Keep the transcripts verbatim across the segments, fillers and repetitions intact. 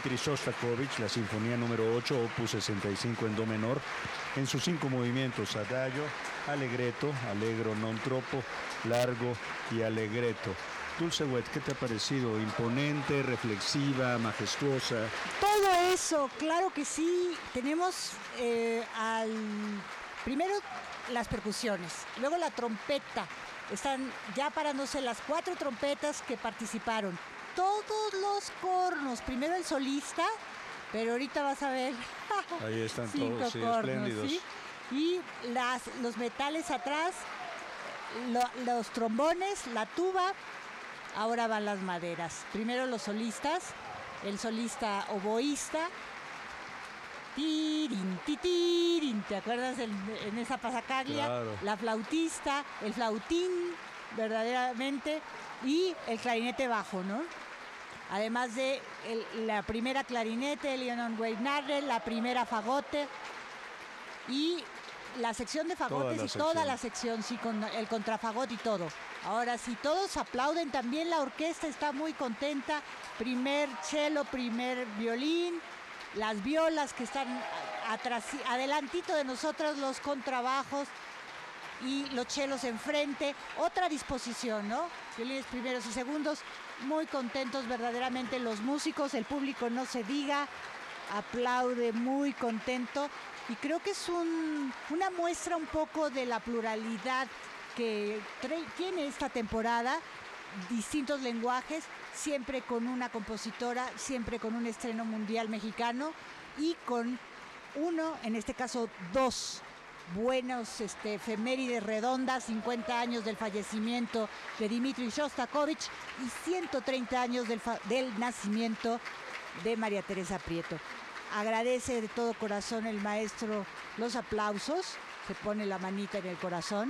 Dmitri Shostakovich, la Sinfonía número ocho, opus sesenta y cinco en do menor, en sus cinco movimientos: adagio, allegretto, allegro non troppo, largo y allegretto. Dulce Wet, ¿qué te ha parecido? ¿Imponente, reflexiva, majestuosa? Todo eso, claro que sí. Tenemos eh, al primero las percusiones, luego la trompeta. Están ya parándose las cuatro trompetas que participaron. Todos los cornos, primero el solista, pero ahorita vas a ver. Ahí están cinco todos, sí, cornos, espléndidos. ¿sí? Y las, los metales atrás, lo, los trombones, la tuba. Ahora van las maderas. Primero los solistas, el solista oboísta. Tirin, titirin, ¿te acuerdas en, en esa pasacaglia? Claro. La flautista, el flautín, verdaderamente, y el clarinete bajo, ¿no? Además de el, la primera clarinete, Leonard Weidnarre, la primera fagote y la sección de fagotes toda y sección. toda la sección, sí, con el contrafagot y todo. Ahora sí, todos aplauden, también la orquesta está muy contenta. Primer cello, primer violín, las violas que están atrás, adelantito de nosotros, los contrabajos y los chelos enfrente. Otra disposición, ¿no? Violines primeros y segundos, muy contentos verdaderamente los músicos, el público no se diga, aplaude muy contento. Y creo que es un, una muestra un poco de la pluralidad que tre- tiene esta temporada, distintos lenguajes, siempre con una compositora, siempre con un estreno mundial mexicano y con uno, en este caso dos, buenos este, efemérides redondas, cincuenta años del fallecimiento de Dmitri Shostakovich y ciento treinta años del, fa- del nacimiento de María Teresa Prieto. Agradece de todo corazón el maestro los aplausos, se pone la manita en el corazón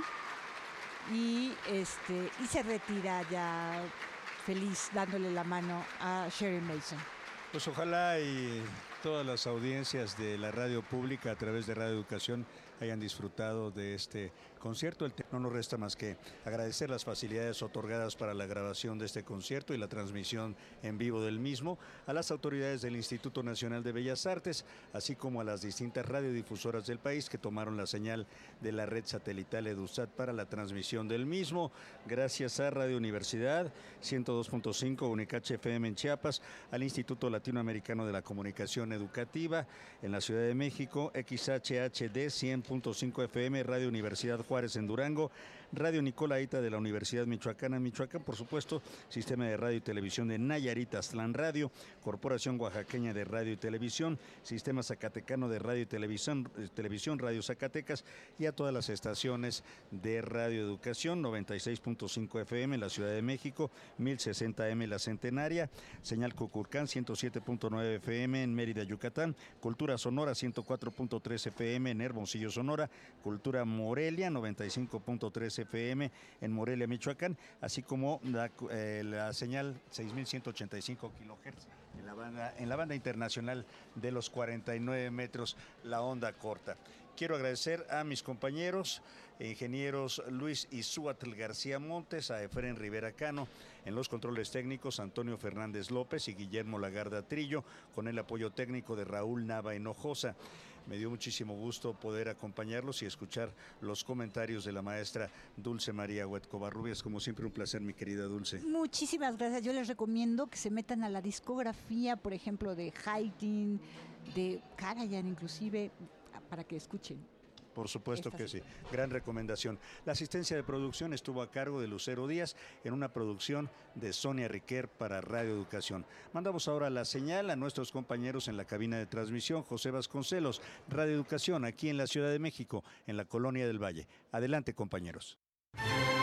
y este y se retira ya feliz dándole la mano a Shirley Mason. Pues ojalá y todas las audiencias de la radio pública a través de Radio Educación hayan disfrutado de este concierto. No nos resta más que agradecer las facilidades otorgadas para la grabación de este concierto y la transmisión en vivo del mismo a las autoridades del Instituto Nacional de Bellas Artes, así como a las distintas radiodifusoras del país que tomaron la señal de la red satelital EduSat para la transmisión del mismo. Gracias a Radio Universidad ciento dos punto cinco, Unicache F M en Chiapas, al Instituto Latinoamericano de la Comunicación Educativa en la Ciudad de México, X H H D cien punto cinco F M, Radio Universidad Juárez en Durango, Radio Nicolaita de la Universidad Michoacana en Michoacán, por supuesto, Sistema de Radio y Televisión de Nayarit, Aztlán Radio, Corporación Oaxaqueña de Radio y Televisión, Sistema Zacatecano de Radio y Televisión, Televisión Radio Zacatecas, y a todas las estaciones de Radio Educación, noventa y seis punto cinco F M en la Ciudad de México, mil sesenta M la Centenaria, Señal Cuculcán ciento siete punto nueve F M en Mérida, Yucatán, Cultura Sonora ciento cuatro punto tres F M en Hermosillo, Sonora, Cultura Morelia noventa y cinco punto tres F M en Morelia, Michoacán, así como la, eh, la señal seis mil ciento ochenta y cinco kilohertz en la banda en la banda internacional de los cuarenta y nueve metros, la onda corta. Quiero agradecer a mis compañeros, ingenieros Luis Izúatl García Montes, a Efren Rivera Cano, en los controles técnicos Antonio Fernández López y Guillermo Lagarda Trillo, con el apoyo técnico de Raúl Nava Hinojosa. Me dio muchísimo gusto poder acompañarlos y escuchar los comentarios de la maestra Dulce María Wet Covarrubias. Como siempre, un placer, mi querida Dulce. Muchísimas gracias. Yo les recomiendo que se metan a la discografía, por ejemplo, de Haydn, de Karajan inclusive, para que escuchen. Por supuesto que sí, gran recomendación. La asistencia de producción estuvo a cargo de Lucero Díaz en una producción de Sonia Riquer para Radio Educación. Mandamos ahora la señal a nuestros compañeros en la cabina de transmisión, José Vasconcelos, Radio Educación, aquí en la Ciudad de México, en la Colonia del Valle. Adelante, compañeros.